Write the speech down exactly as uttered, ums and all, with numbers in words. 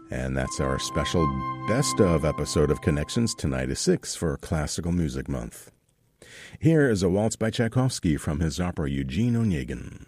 And that's our special best of episode of Connections. Tonight is six for Classical Music Month. Here is a waltz by Tchaikovsky from his opera Eugene Onegin.